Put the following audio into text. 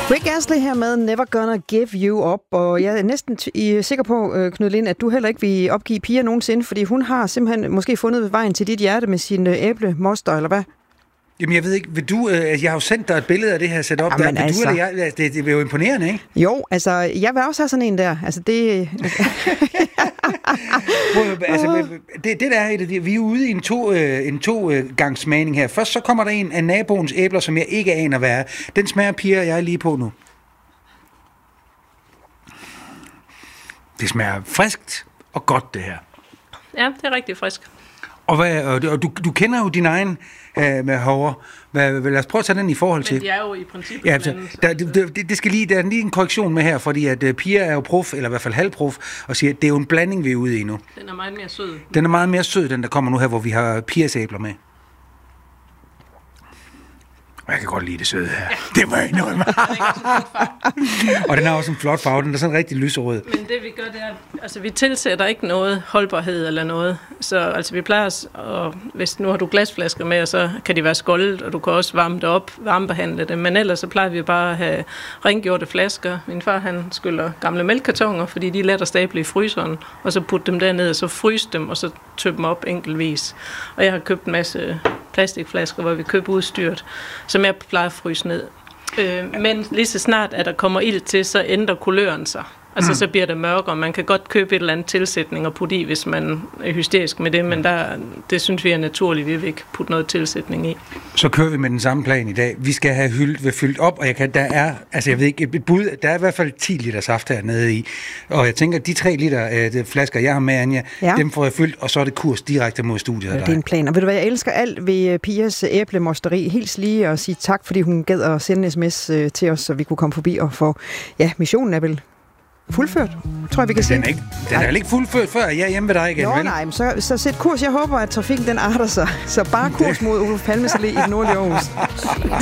Rick Astley her med Never Gonna Give You Up, og jeg er næsten sikker på, Knud Lind, at du heller ikke vil opgive Pia nogensinde, fordi hun har simpelthen måske fundet vejen til dit hjerte med sin æblemoster, eller hvad? Jamen, jeg ved ikke, vil du, jeg har jo sendt dig et billede af det her setup der, men altså, du eller jeg, det er jo imponerende, ikke? Jo, altså, jeg vil også have sådan en der, altså det... altså, det der er, vi er ude i en to-gangsmagning her. Først så kommer der en af naboens æbler, som jeg ikke aner hvad er. Den smager Pia, jeg er lige på nu. Det smager friskt og godt, det her. Ja, det er rigtig frisk. Og du kender jo din egen med Håvre. Lad os prøve at tage den i forhold til... Men de er jo i princippet... Ja, det skal lige, der er lige en korrektion med her, fordi at Pia er jo prof, eller i hvert fald halvprof, og siger, at det er jo en blanding, vi er ude i nu. Den er meget mere sød. Den er meget mere sød, den der kommer nu her, hvor vi har Pias æbler med. Jeg kan godt lide det søde her. Ja. Det må jeg indrømme. Og den har også en flot farve. Den er sådan rigtig lyserød. Men det vi gør, det er, altså vi tilsætter ikke noget holdbarhed eller noget. Så altså vi plejer at, hvis nu har du glasflasker med, så kan de være skoldet, og du kan også varme det op, varmebehandle det. Men ellers så plejer vi bare at have rengjorte flasker. Min far, han skyller gamle mælkekartoner, fordi de er let at stable i fryseren, og så putte dem derned, og så fryse dem, og så tømme dem op enkeltvis. Og jeg har købt en masse plastikflasker, hvor vi køber udstyret, som jeg plejer at fryse ned. Men lige så snart, at der kommer ild til, så ændrer kuløren sig. Altså, så bliver det mørkere. Man kan godt købe et eller andet tilsætning og putte i, hvis man er hysterisk med det, men det synes vi er naturligt. Vi vil ikke putte noget tilsætning i. Så kører vi med den samme plan i dag. Vi skal have fyldt op, og jeg ved ikke, et bud, der er i hvert fald 10 liter saft hernede i. Og jeg tænker, de 3 liter flasker, jeg har med, Anja, dem får jeg fyldt, og så er det kurs direkte mod studiet. Ja, det er en plan. Og ved du hvad, jeg elsker alt ved Pias æblemosteri. Helt lige at sige tak, fordi hun gad at sende en sms til os, så vi kunne komme forbi og få, missionen er vel fuldført, tror jeg, vi kan sige. Den er vel ikke fuldført, før jeg er hjemme ved dig igen, vel? Nej, så sæt kurs. Jeg håber, at trafikken den arter sig. Så bare kurs mod Olof Palmes Allé i den nordlige Aarhus.